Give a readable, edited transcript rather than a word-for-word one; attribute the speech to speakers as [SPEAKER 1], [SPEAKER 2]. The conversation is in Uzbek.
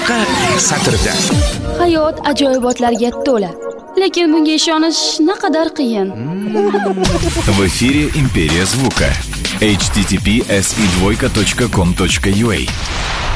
[SPEAKER 1] satrda.
[SPEAKER 2] Hayot ajoyibotlarga to'la, lekin bunga ishonish naqadar qiyin.
[SPEAKER 3] В эфире «Империя звука». https://com.ua